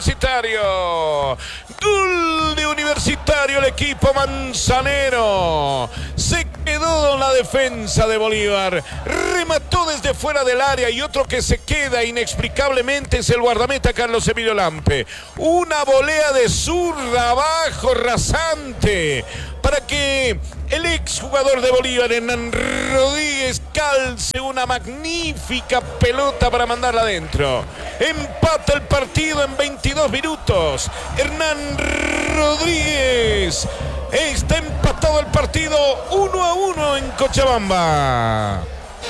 Universitario. Gol de Universitario, el equipo manzanero. Se quedó en la defensa de Bolívar. Remató desde fuera del área y otro que se queda inexplicablemente es el guardameta Carlos Emilio Lampe. Una volea de zurda abajo, rasante, para que el exjugador de Bolívar, Hernán Rodríguez, calce una magnífica pelota para mandarla adentro. Empata el partido en 22 minutos. Hernán Rodríguez. Está empatado el partido 1-1 en Cochabamba.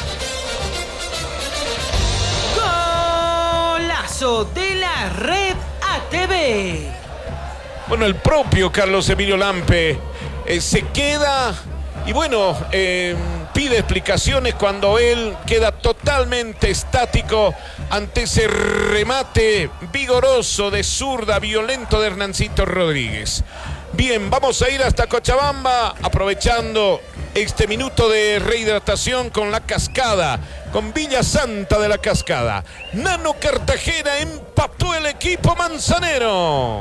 Golazo de la Red ATV. Bueno, el propio Carlos Emilio Lampe se queda y bueno, pide explicaciones cuando él queda totalmente estático ante ese remate vigoroso de zurda, violento de Hernancito Rodríguez. Bien, vamos a ir hasta Cochabamba aprovechando este minuto de rehidratación con La Cascada, con Villa Santa de La Cascada. Nano Cartagena empató el equipo manzanero.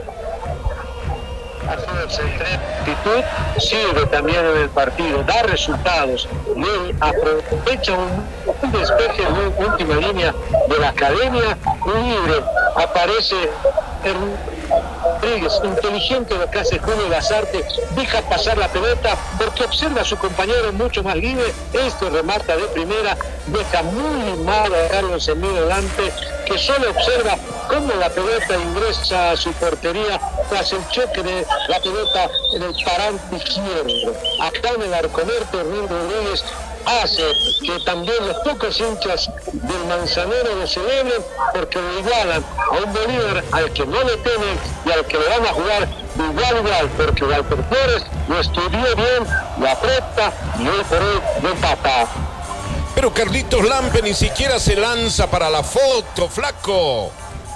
Actitud sirve también en el partido, da resultados, aprovecha un despeje en última línea de la academia, un libre, aparece Rodríguez, inteligente lo que hace Julio Lazarte, deja pasar la pelota porque observa a su compañero mucho más libre, remata de primera, deja muy mal a Carlos Emilio Lampe, que solo observa cómo la pelota ingresa a su portería tras el choque de la pelota en el parante izquierdo. Acá en el arcomerto, Hernán Rodríguez hace que también los pocos hinchas del manzanero lo celebren porque lo igualan a un Bolívar al que no le temen y al que le van a jugar igual, porque Walter Flores lo estudió bien, lo aprieta y hoy por hoy lo empata. Pero Carlitos Lampe ni siquiera se lanza para la foto, flaco.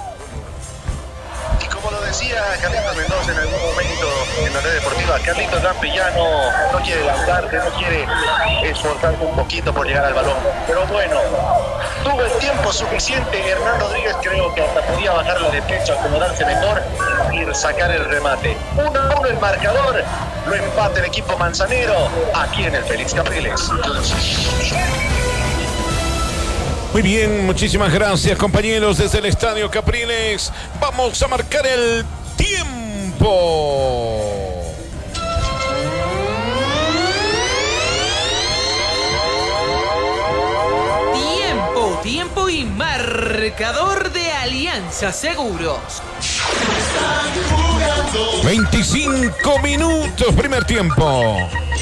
Y como lo decía Carlitos Mendoza en algún momento en la red deportiva, Carlitos Lampe ya no quiere lanzarse, no quiere esforzarse un poquito por llegar al balón. Pero bueno, tuvo el tiempo suficiente. Hernán Rodríguez creo que hasta podía bajarla de pecho, acomodarse mejor y sacar el remate. 1-1 el marcador, lo empata el equipo manzanero aquí en el Félix Capriles. Muy bien, muchísimas gracias compañeros desde el Estadio Capriles. Vamos a marcar el tiempo. Tiempo y marcador de Alianza Seguros. 25 minutos, primer tiempo.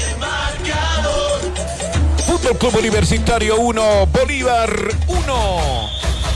Fútbol Club Universitario 1, Bolívar 1.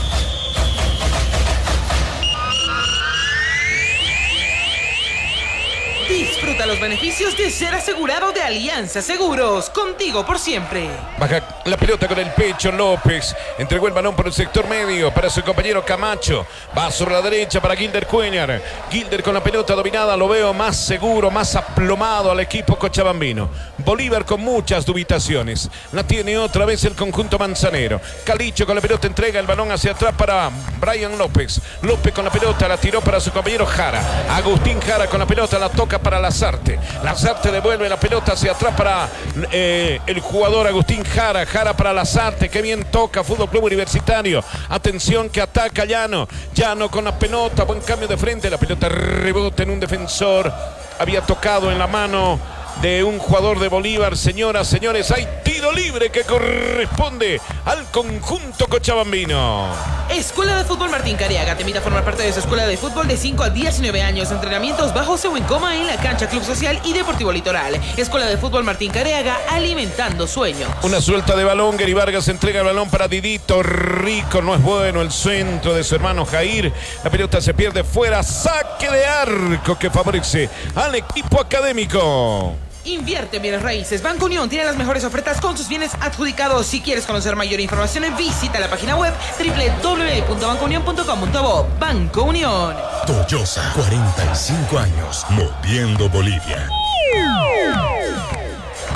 Disfruta los beneficios de ser asegurado de Alianza Seguros. Contigo por siempre. Baja la pelota con el pecho López. Entregó el balón por el sector medio para su compañero Camacho. Va sobre la derecha para Gilder Cuellar. Gilder con la pelota dominada. Lo veo más seguro, más aplomado al equipo cochabambino. Bolívar con muchas dubitaciones. La tiene otra vez el conjunto manzanero. Calicho con la pelota entrega el balón hacia atrás para Brian López. López con la pelota la tiró para su compañero Jara. Agustín Jara con la pelota la toca para Lazarte. Lazarte devuelve la pelota hacia atrás para el jugador Agustín Jara. Jara para Lazarte. Qué bien toca Fútbol Club Universitario. Atención que ataca Llano. Llano con la pelota. Buen cambio de frente. La pelota rebota en un defensor. Había tocado en la mano de un jugador de Bolívar. Señoras, señores, hay tiro libre que corresponde al conjunto cochabambino. Escuela de Fútbol Martín Cariaga te invita a formar parte de su escuela de fútbol de 5 a 19 años. Entrenamientos bajo o en coma en la cancha Club Social y Deportivo Litoral. Escuela de Fútbol Martín Cariaga, alimentando sueños. Una suelta de balón. Gary Vargas entrega el balón para Didito Rico. No es bueno el centro de su hermano Jair. La pelota se pierde fuera. Saque de arco que favorece al equipo académico. Invierte en bienes raíces. Banco Unión tiene las mejores ofertas con sus bienes adjudicados. Si quieres conocer mayor información, visita la página web www.bancounion.com.bo. Banco Unión. Toyosa, 45 años, moviendo Bolivia.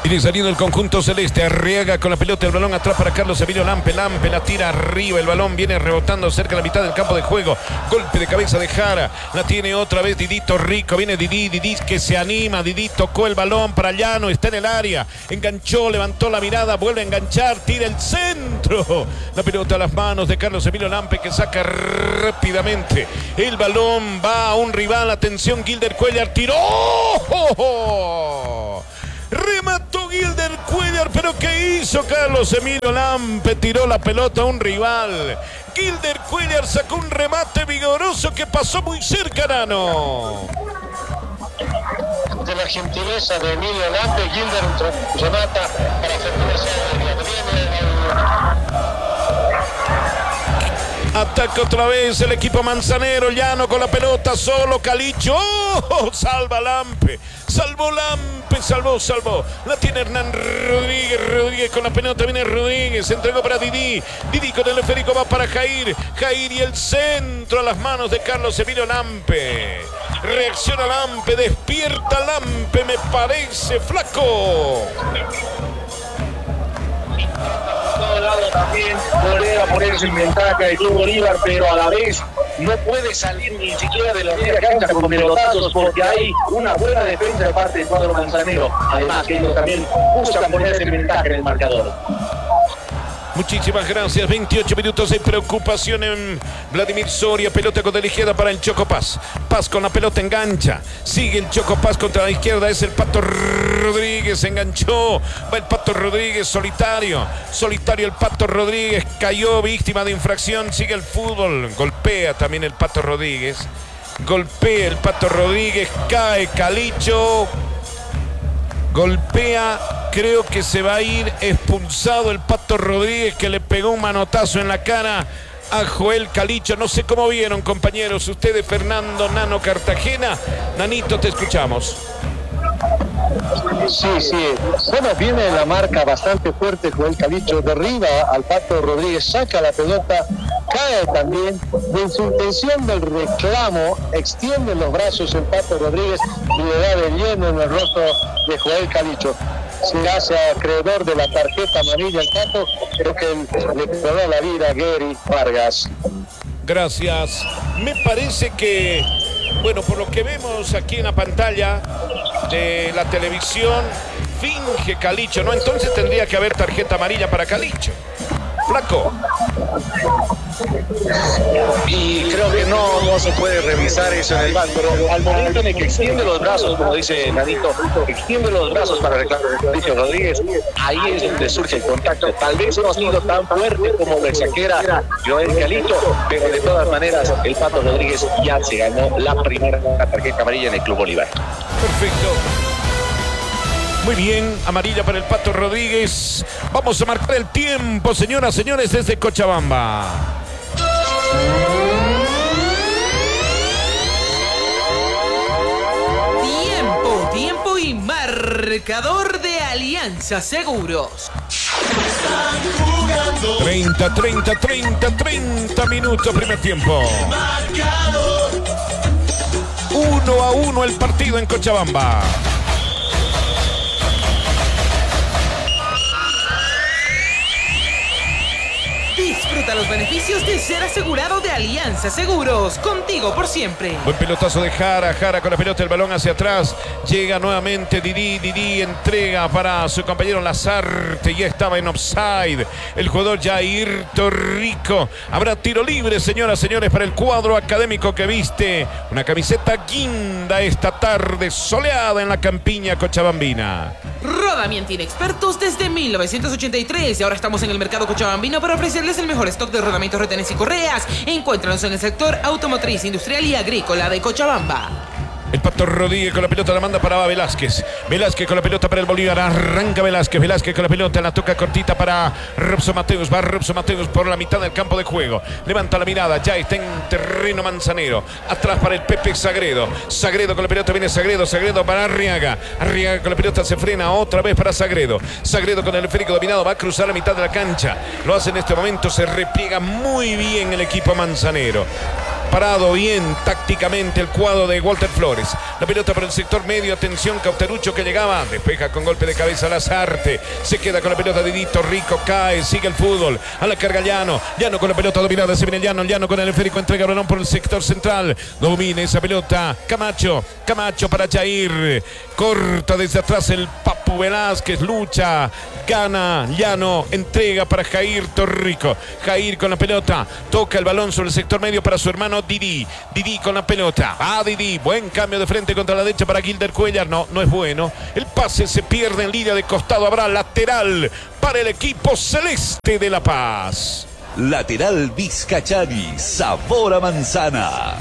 Viene saliendo el conjunto celeste. Arriaga con la pelota, el balón atrás para Carlos Emilio Lampe. Lampe la tira arriba, el balón viene rebotando cerca de la mitad del campo de juego. Golpe de cabeza de Jara. La tiene otra vez Didito Rico. Viene Didi que se anima. Didi tocó el balón para Llano. Está en el área. Enganchó, levantó la mirada. Vuelve a enganchar. Tira el centro. La pelota a las manos de Carlos Emilio Lampe que saca rápidamente. El balón va a un rival. Atención, Gilder Cuellar. Tiró. ¡Oh! Remató Gilder Cuellar, pero ¿qué hizo Carlos Emilio Lampe? Tiró la pelota a un rival. Gilder Cuellar sacó un remate vigoroso que pasó muy cerca, Nano. De la gentileza de Emilio Lampe, Gilder remata para Ataca otra vez el equipo manzanero. Llano con la pelota solo. Calicho. ¡Oh! Salva Lampe. Salvó Lampe. Salvó. La tiene Hernán Rodríguez. Rodríguez con la pelota. Viene Rodríguez. Entregó para Didi. Didi con el esférico va para Jair. Jair y el centro a las manos de Carlos Emilio Lampe. Reacciona Lampe. Despierta Lampe. Me parece flaco. Todo lado también volver a ponerse en ventaja del Club Bolívar, pero a la vez no puede salir ni siquiera de la media cancha con pelotazos porque hay una buena defensa de parte del cuadro manzanero. Además que ellos también buscan ponerse en ventaja en el marcador. Muchísimas gracias. 28 minutos de preocupación en Vladimir Soria. Pelota contra la izquierda para el Choco Paz. Paz con la pelota engancha. Sigue el Choco Paz contra la izquierda. Es el Pato Rodríguez. Enganchó. Va el Pato Rodríguez solitario. Solitario el Pato Rodríguez. Cayó víctima de infracción. Sigue el fútbol. Golpea también el Pato Rodríguez. Golpea el Pato Rodríguez. Cae Calicho. Golpea, creo que se va a ir expulsado el Pato Rodríguez que le pegó un manotazo en la cara a Joel Calicho. No sé cómo vieron, compañeros, ustedes, Fernando Nano Cartagena. Nanito, te escuchamos. Sí. Bueno, viene la marca bastante fuerte. Joel Calicho derriba al Pato Rodríguez, saca la pelota, cae también. En su intención del reclamo, extiende los brazos el Pato Rodríguez y le da de lleno en el rostro de Joel Calicho. Se hace acreedor de la tarjeta amarilla el Pato. Creo que le quedó la vida a Gary Vargas. Gracias. Me parece que, bueno, por lo que vemos aquí en la pantalla de la televisión, finge Calicho, ¿no? Entonces tendría que haber tarjeta amarilla para Calicho. Flaco. Y creo que no se puede revisar eso en el VAR, pero al momento en el que extiende los brazos, como dice Nadito, extiende los brazos para reclamar a Calicho Rodríguez, ahí es donde surge el contacto. Tal vez no ha sido tan fuerte como lo exagera Joel Calicho, pero de todas maneras el Pato Rodríguez ya se ganó la primera tarjeta amarilla en el Club Bolívar. Perfecto. Muy bien, amarilla para el Pato Rodríguez. Vamos a marcar el tiempo, señoras, señores, desde Cochabamba. Tiempo y marcador de Alianza Seguros. 30 minutos, primer tiempo. 1-1 el partido en Cochabamba. Disfruta los beneficios de ser asegurado de Alianza Seguros. Contigo por siempre. Buen pelotazo de Jara. Jara con la pelota, el balón hacia atrás. Llega nuevamente Didi entrega para su compañero Lazarte. Ya estaba en offside el jugador Jair Torrico. Habrá tiro libre, señoras, señores, para el cuadro académico que viste una camiseta guinda esta tarde soleada en la campiña cochabambina. Rodamiento tiene expertos desde 1983 y ahora estamos en el mercado cochabambino para ofrecerles el mejor stock de rodamientos, retenes y correas. Encuéntranos en el sector automotriz, industrial y agrícola de Cochabamba. El Pato Rodríguez con la pelota la manda para Velázquez. Velázquez con la pelota para el Bolívar. Arranca Velázquez. Velázquez con la pelota. La toca cortita para Robson Mateus. Va Robson Mateus por la mitad del campo de juego. Levanta la mirada. Ya está en terreno manzanero. Atrás para el Pepe Sagredo. Sagredo con la pelota. Viene Sagredo. Sagredo para Arriaga. Arriaga con la pelota. Se frena otra vez para Sagredo. Sagredo con el esférico dominado. Va a cruzar la mitad de la cancha. Lo hace en este momento. Se repliega muy bien el equipo manzanero. Parado bien tácticamente el cuadro de Walter Flores. La pelota por el sector medio. Atención, Cauterucho que llegaba. Despeja con golpe de cabeza Lazarte. Se queda con la pelota Didito Rico. Cae. Sigue el fútbol. A la carga Llano. Llano con la pelota dominada. Se viene Llano. Llano con el esférico. Entrega el balón por el sector central. Domina esa pelota. Camacho. Camacho para Jair. Corta desde atrás el Papu Velázquez. Lucha. Gana. Llano. Entrega para Jair Torrico. Jair con la pelota. Toca el balón sobre el sector medio para su hermano Didi. Didi con la pelota. Va Didi. Buen cambio de frente contra la derecha para Gilder Cuellar. No es bueno. El pase se pierde en línea de costado. Habrá lateral para el equipo celeste de La Paz. Lateral Vizcachani, sabor a manzana.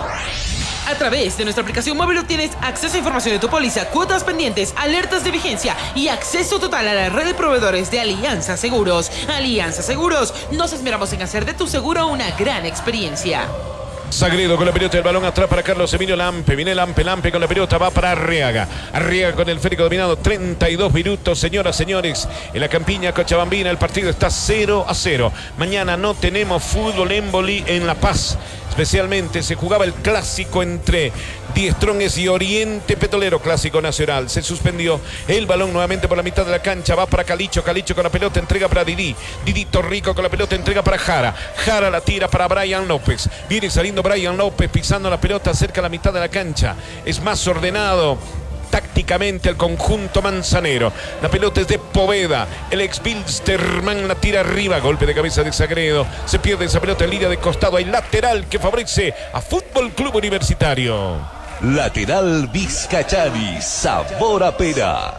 A través de nuestra aplicación móvil obtienes acceso a información de tu póliza, cuotas pendientes, alertas de vigencia y acceso total a la red de proveedores de Alianza Seguros. Alianza Seguros, nos esmeramos en hacer de tu seguro una gran experiencia. Sagredo con la pelota, el balón atrás para Carlos Emilio Lampe. Viene Lampe con la pelota, va para Arriaga. Arriaga con el férico dominado. 32 minutos, señoras, señores. En la campiña cochabambina el partido está 0-0. Mañana no tenemos fútbol émboli en La Paz. Especialmente se jugaba el clásico entre Die Strongest y Oriente Petrolero, clásico nacional. Se suspendió el balón nuevamente por la mitad de la cancha. Va para Calicho. Calicho con la pelota, entrega para Didi. Didito Rico con la pelota, entrega para Jara. Jara la tira para Brian López. Viene saliendo Brian López pisando la pelota cerca de la mitad de la cancha. Es más ordenado tácticamente el conjunto manzanero. La pelota es de Poveda. El ex Bilsterman la tira arriba. Golpe de cabeza de Sagredo. Se pierde esa pelota en línea de costado. Hay lateral que favorece a Fútbol Club Universitario. Lateral Vizcachani, sabor a pera.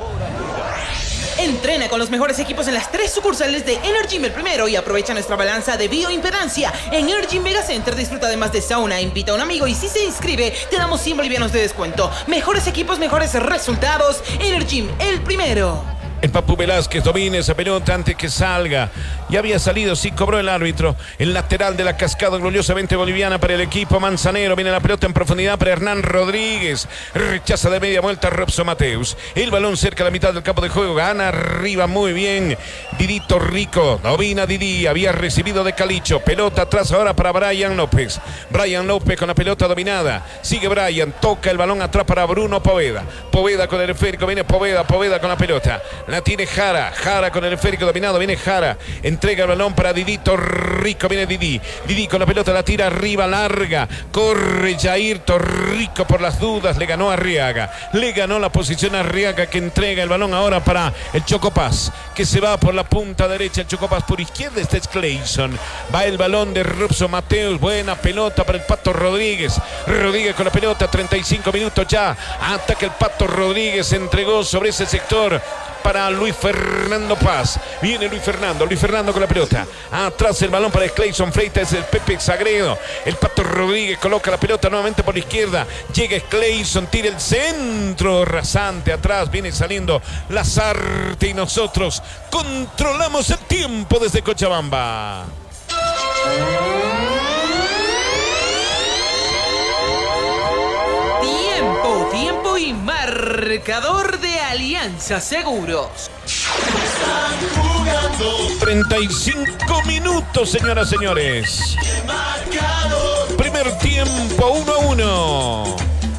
Entrena con los mejores equipos en las 3 sucursales de Energym el primero y aprovecha nuestra balanza de bioimpedancia. En Energym Mega Center disfruta además de sauna, invita a un amigo y si se inscribe te damos 100 bolivianos de descuento. Mejores equipos, mejores resultados. Energym el primero. El Papu Velázquez domina esa pelota antes que salga. Ya había salido, sí cobró el árbitro. El lateral de la cascada gloriosamente boliviana para el equipo manzanero. Viene la pelota en profundidad para Hernán Rodríguez. Rechaza de media vuelta Robson Mateus. El balón cerca de la mitad del campo de juego. Gana arriba muy bien Didito Rico. Domina Didi. Había recibido de Calicho. Pelota atrás ahora para Brian López. Brian López con la pelota dominada. Sigue Brian. Toca el balón atrás para Bruno Poveda. Poveda con el esférico. Viene Poveda con la pelota. La tiene Jara. Jara con el esférico dominado. Viene Jara. Entrega el balón para Didito Rico. Viene Didi. Didi con la pelota. La tira arriba larga. Corre Jair Torrico por las dudas. Le ganó a Arriaga. Le ganó la posición a Arriaga que entrega el balón ahora para el Chocopaz. Que se va por la punta derecha. El Chocopaz por izquierda. Este es Clayson. Va el balón de Robson Mateus. Buena pelota para el Pato Rodríguez. Rodríguez con la pelota. 35 minutos ya. Ataca el Pato Rodríguez. Entregó sobre ese sector para Luis Fernando Paz. Viene Luis Fernando con la pelota. Atrás el balón para Clayson Freitas, el Pepe Sagredo. El Pato Rodríguez coloca la pelota nuevamente por la izquierda. Llega Clayson, tira el centro rasante. Atrás viene saliendo Lazarte y nosotros controlamos el tiempo desde Cochabamba. Tiempo y marcador de Alianza Seguros. 35 minutos, señoras y señores. Primer tiempo, 1-1.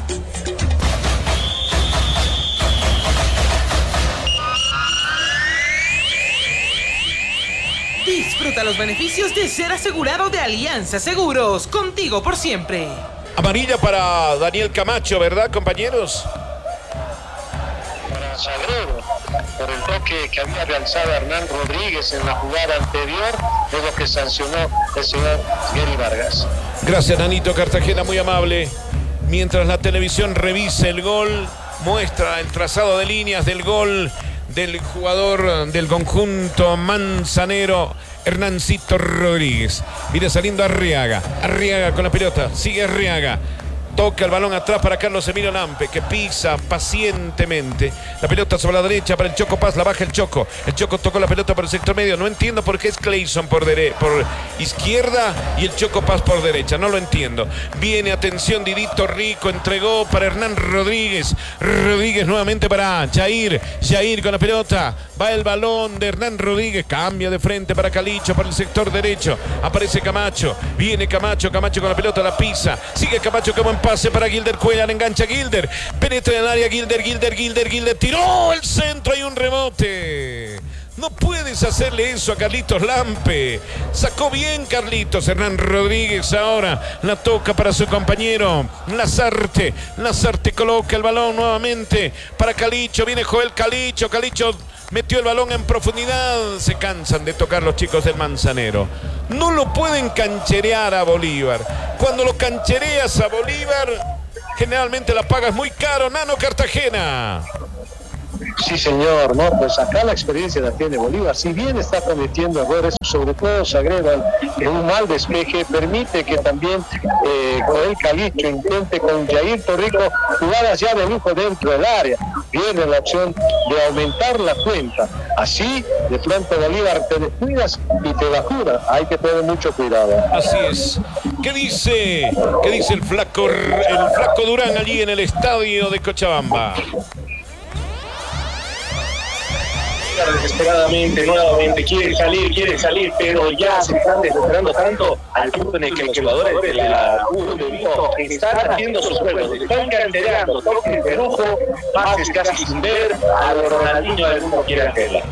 Disfruta los beneficios de ser asegurado de Alianza Seguros. Contigo por siempre. Amarilla para Daniel Camacho, ¿verdad, compañeros? Para Sagredo, por el toque que había realizado Hernán Rodríguez en la jugada anterior, luego que sancionó el señor Gary Vargas. Gracias, Nanito Cartagena, muy amable. Mientras la televisión revisa el gol, muestra el trazado de líneas del gol del jugador del conjunto manzanero, Hernancito Rodríguez. Viene saliendo Arriaga. Arriaga con la pelota. Sigue Arriaga. Toca el balón atrás para Carlos Emilio Lampe, que pisa pacientemente. La pelota sobre la derecha para el Choco Paz, la baja el Choco. El Choco tocó la pelota por el sector medio. No entiendo por qué es Clayson por izquierda y el Choco Paz por derecha. No lo entiendo. Viene, atención, Didito Rico, entregó para Hernán Rodríguez. Rodríguez nuevamente para Jair. Jair con la pelota. Va el balón de Hernán Rodríguez. Cambia de frente para Calicho, para el sector derecho. Aparece Camacho. Viene Camacho. Camacho con la pelota, la pisa. Sigue Camacho, como en pase para Gilder Cuellar, engancha Gilder, penetra en el área Gilder, tiró el centro y un rebote. No puedes hacerle eso a Carlitos Lampe. Sacó bien Carlitos. Hernán Rodríguez ahora la toca para su compañero Lazarte. Lazarte coloca el balón nuevamente para Calicho. Viene Joel Calicho. Calicho metió el balón en profundidad. Se cansan de tocar los chicos del Manzanero. No lo pueden cancherear a Bolívar. Cuando lo canchereas a Bolívar, generalmente la pagas muy caro. Nano Cartagena. Sí, señor, ¿no? Pues acá la experiencia la tiene Bolívar. Si bien está cometiendo errores, sobre todo se agregan en un mal despeje, permite que también Joel Calicho intente con Jair Torrico jugadas ya de lujo dentro del área. Viene la opción de aumentar la cuenta. Así, de pronto Bolívar te descuidas y te bajura. Hay que tener mucho cuidado. Así es. ¿Qué dice el flaco Durán allí en el estadio de Cochabamba? Desesperadamente, nuevamente, quiere salir, pero ya se están desesperando tanto al punto en el que los jugadores de la están haciendo sus juegos, están canterando, toques de lujo, pases casi sin ver, a lo Ronaldinho del mundo quiere hacerla.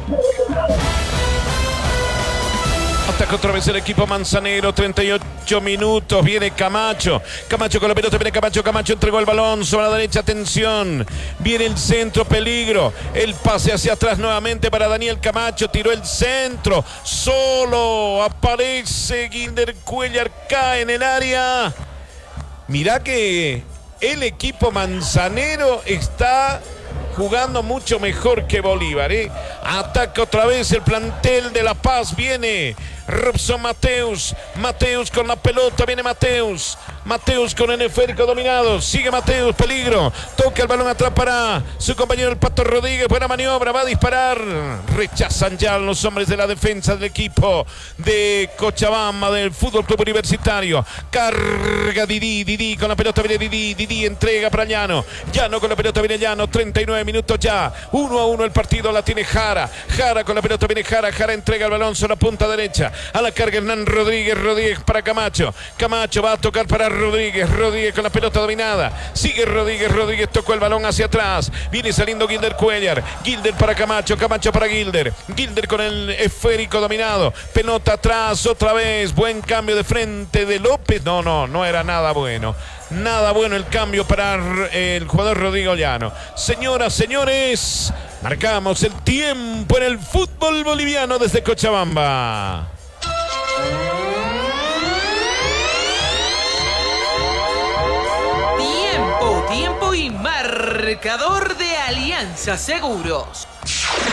Ataca otra vez el equipo manzanero, 38 minutos, viene Camacho. Camacho con la pelota, viene Camacho, Camacho entregó el balón sobre la derecha, atención. Viene el centro, peligro. El pase hacia atrás nuevamente para Daniel Camacho, tiró el centro. Solo aparece Gilder Cuellar, cae en el área. Mirá que el equipo manzanero está jugando mucho mejor que Bolívar, ¿eh? Ataca otra vez el plantel de La Paz, viene Robson Mateus. Mateus con la pelota, viene Mateus. Mateus con el esférico dominado. Sigue Mateus, peligro. Toca el balón atrás para su compañero el Pato Rodríguez. Buena maniobra, va a disparar. Rechazan ya los hombres de la defensa del equipo de Cochabamba, del Fútbol Club Universitario. Carga Didi con la pelota, viene Didi entrega para Llano. Llano con la pelota, viene Llano. 39 minutos ya. 1-1 el partido, la tiene Jara. Jara con la pelota, viene Jara. Jara entrega el balón sobre la punta derecha. A la carga Hernán Rodríguez. Rodríguez para Camacho. Camacho va a tocar para Rodríguez. Rodríguez con la pelota dominada. Sigue Rodríguez. Rodríguez tocó el balón hacia atrás. Viene saliendo Gilder Cuellar. Gilder para Camacho. Camacho para Gilder. Gilder con el esférico dominado. Pelota atrás otra vez. Buen cambio de frente de López. No era nada bueno. Nada bueno el cambio para el jugador Rodrigo Llano. Señoras, señores, marcamos el tiempo en el fútbol boliviano desde Cochabamba. Tiempo y marcador de Alianza Seguros.